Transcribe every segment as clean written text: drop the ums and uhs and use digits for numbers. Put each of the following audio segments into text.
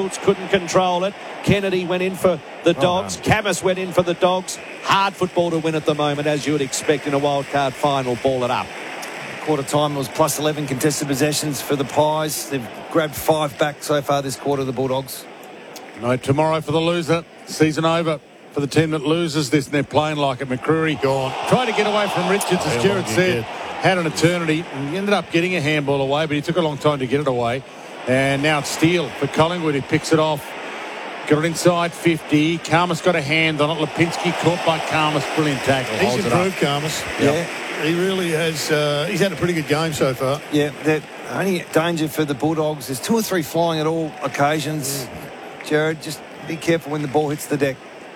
Schultz couldn't control it. Kennedy went in for the Dogs. Camus went in for the Dogs. Hard football to win at the moment, as you would expect in a wildcard final. Ball it up. Quarter time, it was plus 11 contested possessions for the Pies. They've grabbed 5 back so far this quarter, the Bulldogs. No tomorrow for the loser. Season over for the team that loses this, and they're playing like it. McCreery gone. Tried to get away from Richards, as Gerard said. Had an eternity, and he ended up getting a handball away, but he took a long time to get it away. And now it's Steele for Collingwood, who picks it off. Got it inside 50. Karmas got a hand on it. Lipinski caught by Karmas. Brilliant tackle. He's improved, Karmas. Yeah. He really has. He's had a pretty good game so far. Yeah, the only danger for the Bulldogs is 2 or 3 flying at all occasions. Gerard, just be careful when the ball hits the deck.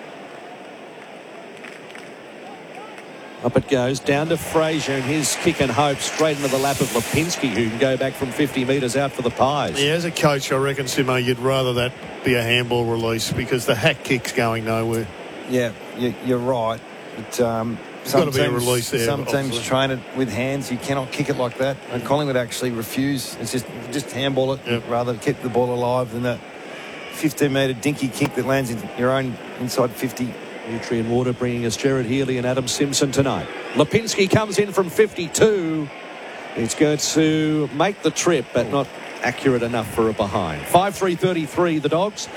Up it goes, down to Fraser, and his kick and hope straight into the lap of Lipinski, who can go back from 50 metres out for the Pies. Yeah, as a coach, I reckon, Simo, you'd rather that be a handball release, because the hack kick's going nowhere. Yeah, you're right. But There's got to be a release there. Some teams train it with hands. You cannot kick it like that. And Collingwood actually refuse. It's just handball it rather than keep the ball alive than that 15-metre dinky kick that lands in your own inside 50. Nutrient Water bringing us Gerard Healy and Adam Simpson tonight. Lipinski comes in from 52. It's going to make the trip, but not accurate enough for a behind. 5-3-33 the Dogs.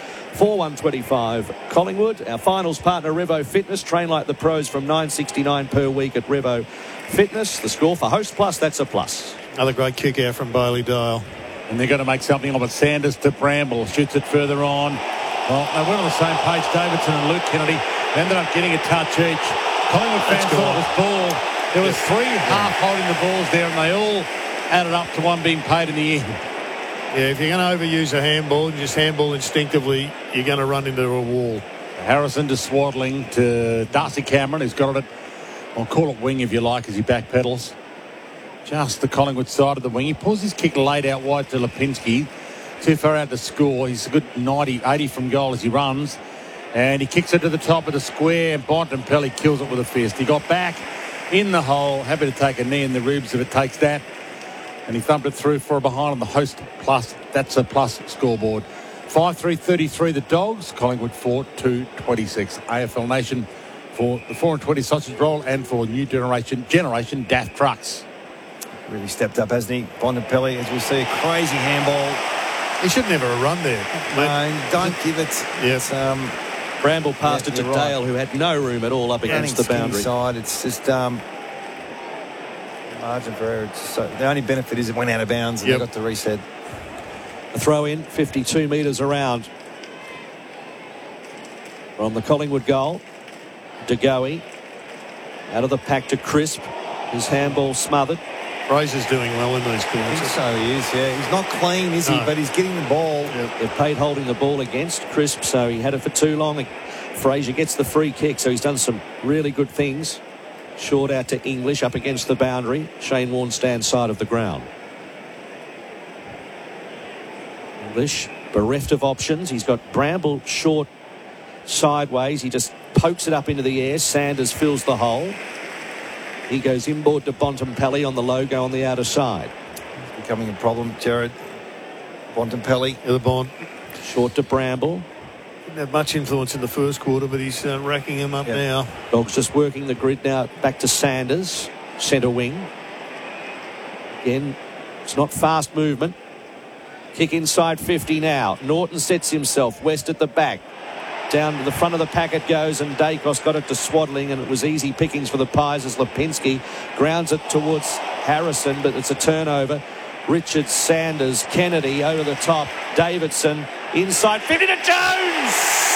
4-1-25 Collingwood. Our finals partner Revo Fitness. Train like the pros from $9.69 per week at Revo Fitness. The score for Host Plus, that's a plus. Another great kick out from Bailey Dale. And they're going to make something of it. Sanders to Bramble. Shoots it further on. Well, they weren't on the same page, Davidson and Luke Kennedy. They ended up getting a touch each. Collingwood fans thought it was ball. There was 3 half holding the balls there, and they all added up to one being paid in the end. Yeah, if you're going to overuse a handball and just handball instinctively, you're going to run into a wall. Harrison to Swaddling to Darcy Cameron, who's got it. I'll call it wing if you like, as he backpedals. Just the Collingwood side of the wing. He pulls his kick late out wide to Lipinski. Too far out to score. He's a good 90, 80 from goal as he runs. And he kicks it to the top of the square, and Bontempelli kills it with a fist. He got back in the hole, happy to take a knee in the ribs if it takes that. And he thumped it through for a behind on the Host Plus. That's a plus scoreboard. 5-3-33 the Dogs. Collingwood 4-2-26. AFL Nation for the 4-20 sausage roll and for new generation DAF trucks. Really stepped up, hasn't he? Bontempelli, as we see, a crazy handball. He should never have run there. No, don't give it. Yes. Bramble passed it to Dale, who had no room at all up against the boundary. Side. It's just margin for error. The only benefit is it went out of bounds and they got to reset. A throw in, 52 metres around from the Collingwood goal. De Goey out of the pack to Crisp. His handball smothered. Fraser's doing well in these corners. I think so, he is, yeah. He's not clean, is he? But he's getting the ball. They've paid holding the ball against Crisp, so he had it for too long. Fraser gets the free kick, so he's done some really good things. Short out to English, up against the boundary. Shane Warne stands side of the ground. English, bereft of options. He's got Bramble short sideways. He just pokes it up into the air. Sanders fills the hole. He goes inboard to Bontempelli on the logo on the outer side. It's becoming a problem, Gerard. Bontempelli. Yeah, the Bond. Short to Bramble. Didn't have much influence in the first quarter, but he's racking him up now. Dogs just working the grid now. Back to Sanders, centre wing. Again, it's not fast movement. Kick inside 50 now. Norton sets himself. West at the back. Down to the front of the pack it goes, and Dacos got it to Swaddling, and it was easy pickings for the Pies as Lipinski grounds it towards Harrison, but it's a turnover. Richards, Sanders, Kennedy over the top. Davidson inside 50 to Jones.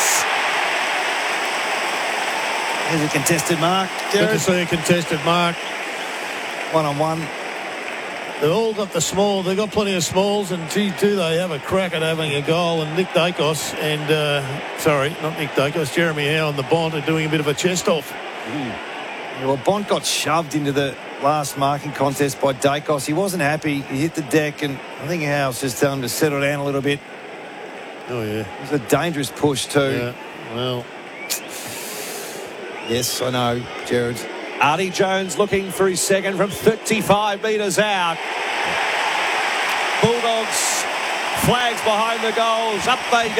There's a contested mark. Good to see a contested mark. 1-on-1. They've all got the small. They've got plenty of smalls, and do they have a crack at having a goal? And Nick Dacos and sorry, not Nick Dacos, Jeremy Howe and the Bont are doing a bit of a chest off. Yeah, well, Bont got shoved into the last marking contest by Dacos. He wasn't happy. He hit the deck, and I think Howe's just telling him to settle down a little bit. Oh yeah, it was a dangerous push too. Yeah, well, yes, I know, Gerard. Artie Jones looking for his second from 35 metres out. Bulldogs flags behind the goals. Up they go.